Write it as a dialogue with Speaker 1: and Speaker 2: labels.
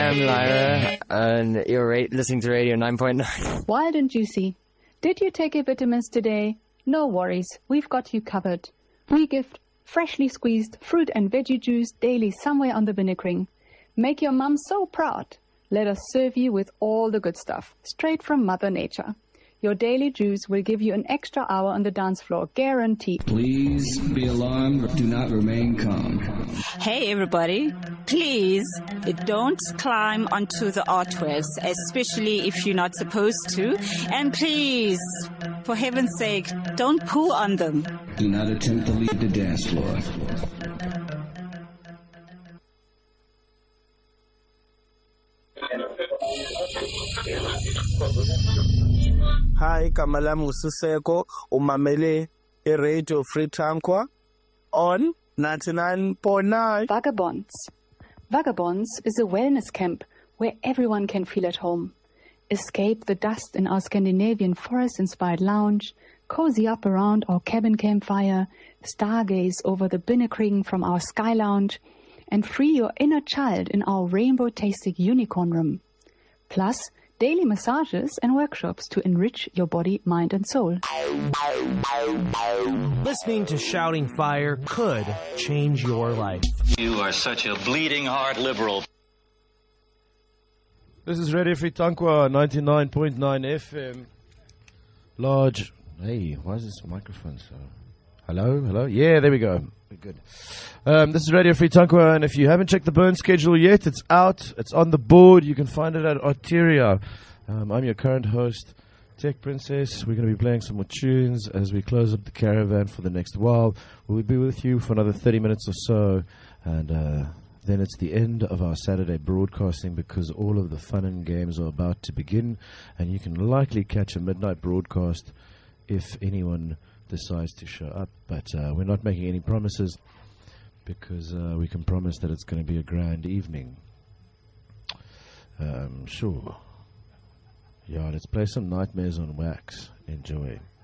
Speaker 1: am Lyra, and you're listening to Radio 9.9.
Speaker 2: Wild and juicy. Did you take your vitamins today? No worries, we've got you covered. We give freshly squeezed fruit and veggie juice daily somewhere on the Binnekring. Make your mum so proud. Let us serve you with all the good stuff, straight from Mother Nature. Your daily juice will give you an extra hour on the dance floor, guaranteed.
Speaker 3: Please be alarmed. Do not remain calm.
Speaker 4: Hey, everybody. Please don't climb onto the artworks, especially if you're not supposed to. And please, for heaven's sake, don't poo on them.
Speaker 3: Do not attempt to leave the dance floor.
Speaker 5: Hi, Kamala Musiseko, umamele Radio Free Tankwa on 99.9.
Speaker 2: Vagabonds. Vagabonds is a wellness camp where everyone can feel at home. Escape the dust in our Scandinavian forest-inspired lounge, cozy up around our cabin campfire, stargaze over the Binnekring from our sky lounge, and free your inner child in our rainbow-tasting unicorn room. Plus, daily massages and workshops to enrich your body, mind, and soul.
Speaker 6: Listening to Shouting Fire could change your life.
Speaker 7: You are such a bleeding heart liberal.
Speaker 8: This is Radio Free Tankwa, 99.9 FM. Large. Hey, why is this microphone so... Hello? Yeah, there we go. We're good. This is Radio Free Tankwa, and if you haven't checked the burn schedule yet, it's out. It's on the board. You can find it at Arteria. I'm your current host, Tech Princess. We're going to be playing some more tunes as we close up the caravan for the next while. We'll be with you for another 30 minutes or so, and then it's the end of our Saturday broadcasting because all of the fun and games are about to begin, and you can likely catch a midnight broadcast if anyone decides to show up, but we're not making any promises because we can promise that it's going to be a grand evening. Sure. Yeah, let's play some Nightmares on Wax. Enjoy.